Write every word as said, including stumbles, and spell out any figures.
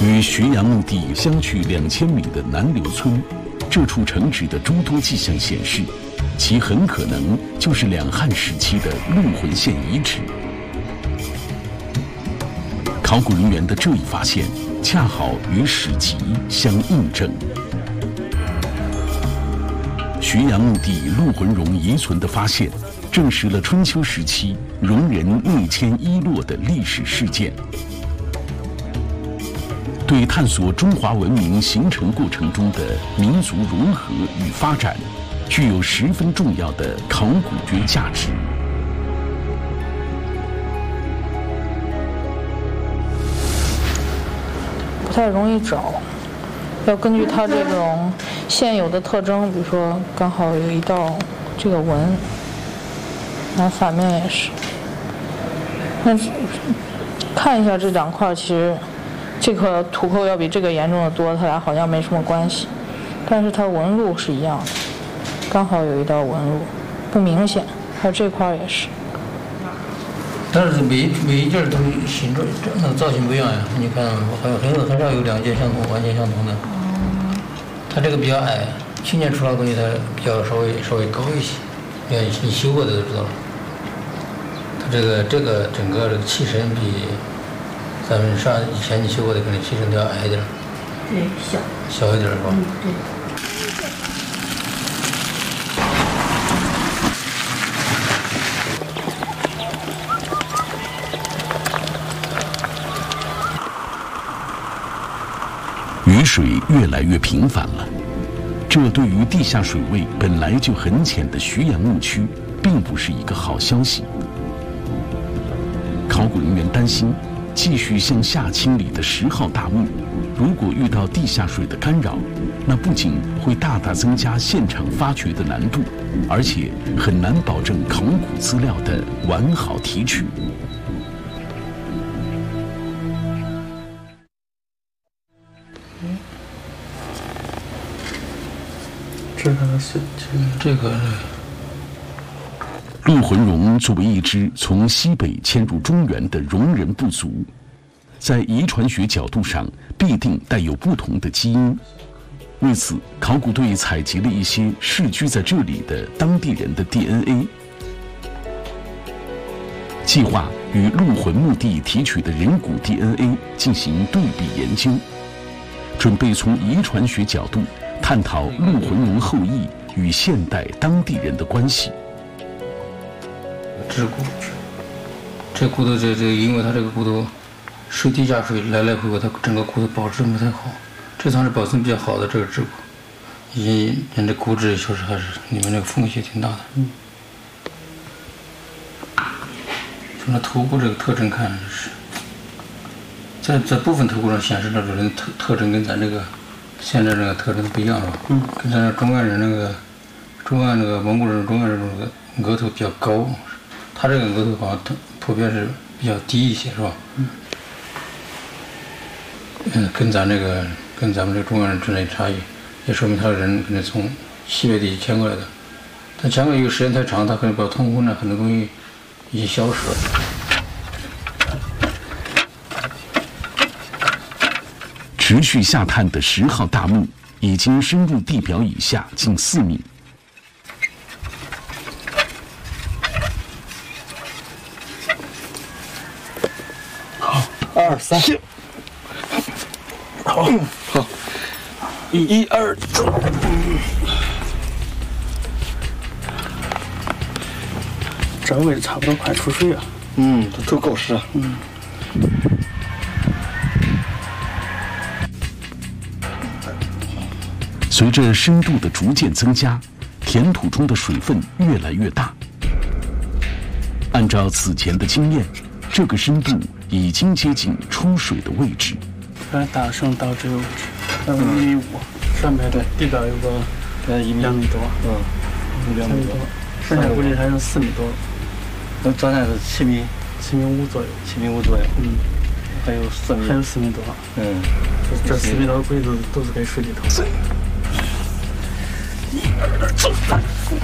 与徐阳墓地相距两千米的南流村，这处城址的诸多迹象显示，其很可能就是两汉时期的鹿魂县遗址。考古人员的这一发现，恰好与史籍相印证。徐阳墓地鹿魂容遗存的发现，证实了春秋时期戎人内迁伊洛的历史事件，对探索中华文明形成过程中的民族融合与发展，具有十分重要的考古学价值。 不太容易找，要根据它这种现有的特征，比如说刚好有一道这个纹，然后反面也是。那看一下这两块，其实这个土扣要比这个严重的多，它俩好像没什么关系，但是它纹路是一样的，刚好有一道纹路，不明显。还有这块也是。 但是每每一件都形状那个造型不一样呀。你看，好像很少很少有两件相同完全相同的。它这个比较矮，去年出来的东西它比较稍微稍微高一些。你看你修过的都知道了。它这个这个整个这个器身比咱们上以前你修过的可能器身都要矮一点。 对，小。 小一点是吧？ 嗯，对。 雨水越来越频繁了，这对于地下水位本来就很浅的徐阳墓区，并不是一个好消息。考古人员担心，继续向下清理的十号大墓，如果遇到地下水的干扰，那不仅会大大增加现场发掘的难度，而且很难保证考古资料的完好提取。 这个鹿魂戎作为一支从西北迁入中原的戎人部族，在遗传学角度上必定带有不同的基因。为此，考古队采集了一些世居在这里的当地人的 D N A， 计划与鹿魂墓地提取的人骨 D N A 进行对比研究，准备从遗传学角度探讨鹿魂戎后裔与现代当地人的关系。 指骨，这骨头这这，因为它这个骨头受地下水来来回回，它整个骨头保存不太好。这算是保存比较好的这个指骨，因人的骨质确实还是里面这个缝隙挺大的。嗯。从那头骨这个特征看是，在在部分头骨上显示那种人特特征跟咱这个现在这个特征不一样是吧？嗯。跟咱中原人那个中原那个蒙古人中原人那个额头比较高，他这个额头好像普遍是比较低一些是吧？嗯。嗯，跟咱这个跟咱们这个中原人之间差异，也说明他的人可能从西北地区迁过来的。他迁过来一个时间太长，他可能把通婚呢很多东西已经消失了。 持续下探的十号大墓已经深入地表以下近四米。 好，二三，好，好，一二走。这个位置差不多快出水了。嗯，都够湿了。嗯。 随着深度的逐渐增加，填土中的水分越来越大。按照此前的经验，这个深度已经接近出水的位置。 刚打上到这个位置，大概一米五，上面对地表有个呃一米两米多，嗯，两米多，剩下估计还有四米多。那昨天是七米，七米五左右，七米五左右，嗯，还有四米，还有四米多，嗯，这这四米多估计都都是在水里头。一二走，